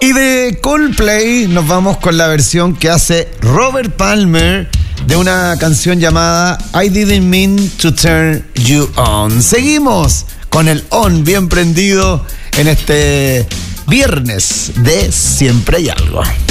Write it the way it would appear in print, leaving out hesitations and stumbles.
Y de Coldplay nos vamos con la versión que hace Robert Palmer de una canción llamada I Didn't Mean to Turn You On. Seguimos con el on bien prendido en este viernes de Siempre Hay Algo.